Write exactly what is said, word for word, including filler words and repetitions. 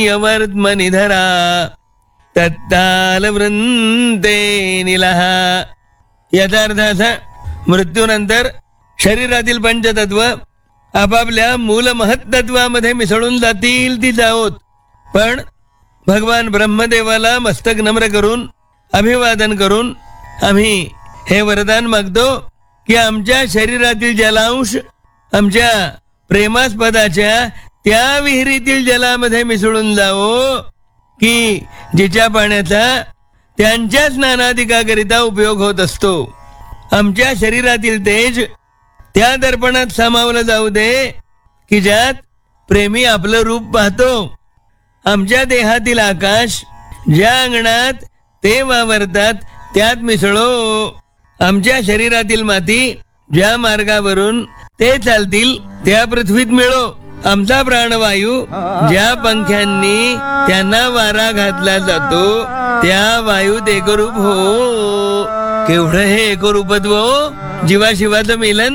यवर्त्मनिधरा तत्ताल वृंदे निलहा. याचा अर्थ असा, मृत्यूनंतर शरीरातील पंचतत्व आपापल्या मूल महत्त्वामध्ये मिसळून जातील ती जाओत. पण भगवान ब्रह्मदेवाला मस्तक नम्र करून अभिवादन करून आम्ही हे वरदान मागतो की आमच्या शरीरातील जलांश आमच्या प्रेमास्पदाच्या त्या विहिरीतील जलामध्ये मिसळून जावो की जिच्या पाण्याचा त्यांच्या स्नानाधिकाकरिता उपयोग होत असतो. आमच्या शरीरातील तेज त्या दर्पणात सामावलं जाऊ दे की ज्यात प्रेमी आपलं रूप पाहतो. आमच्या देहातील आकाश ज्या अंगणात ते वावरतात त्यात मिसळो. आमच्या शरीरातील माती ज्या मार्गावरून ते चालतील त्या पृथ्वीत मिळो. आमचा प्राणवायू ज्या पंख्यांनी त्यांना वारा घातला जातो त्या वायूत एकरूप हो. केवढं हे एकरूपत्व, जीवाशिवाचं मिलन.